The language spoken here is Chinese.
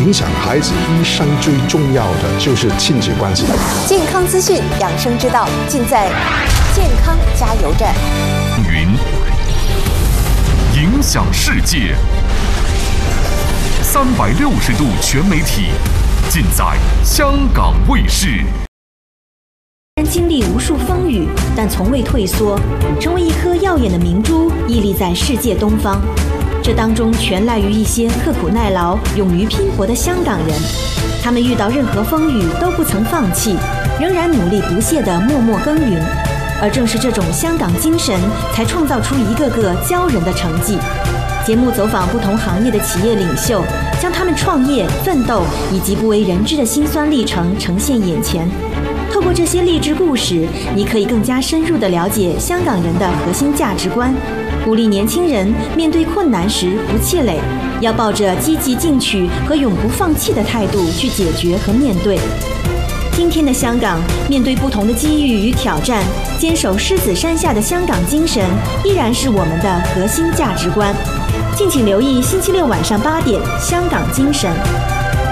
影响孩子一生最重要的就是亲子关系。 健康资讯、养生之道，尽在健康加油站。 影响世界，360度全媒体，尽在香港卫视。 经历无数风雨，但从未退缩，成为一颗耀眼的明珠，屹立在世界东方。这当中全赖于一些刻苦耐劳、勇于拼搏的香港人。他们遇到任何风雨都不曾放弃，仍然努力不懈地默默耕耘。而正是这种香港精神，才创造出一个个骄人的成绩。节目走访不同行业的企业领袖，将他们创业、奋斗以及不为人知的辛酸历程呈现眼前。透过这些励志故事，你可以更加深入地了解香港人的核心价值观，鼓励年轻人面对困难时不气馁，要抱着积极进取和永不放弃的态度去解决和面对。今天的香港，面对不同的机遇与挑战，坚守狮子山下的香港精神，依然是我们的核心价值观。敬请留意星期六晚上8点，《香港精神》。